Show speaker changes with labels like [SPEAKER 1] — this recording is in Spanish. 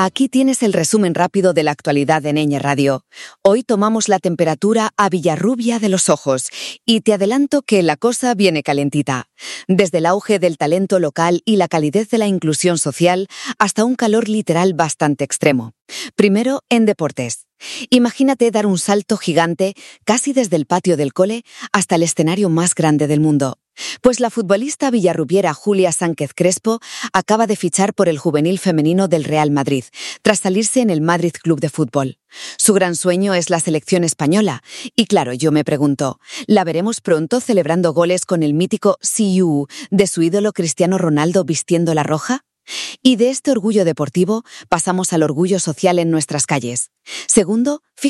[SPEAKER 1] Aquí tienes el resumen rápido de la actualidad en Ñ Radio. Hoy tomamos la temperatura a Villarrubia de los Ojos y te adelanto que la cosa viene calentita. Desde el auge del talento local y la calidez de la inclusión social hasta un calor literal bastante extremo. Primero, en deportes. Imagínate dar un salto gigante casi desde el patio del cole hasta el escenario más grande del mundo. Pues la futbolista villarrubiera Julia Sánchez Crespo acaba de fichar por el juvenil femenino del Real Madrid, tras salirse en el Madrid Club de Fútbol. Su gran sueño es la selección española, y claro, yo me pregunto, ¿la veremos pronto celebrando goles con el mítico See You de su ídolo Cristiano Ronaldo vistiendo la roja? Y de este orgullo deportivo pasamos al orgullo social en nuestras calles. Segundo,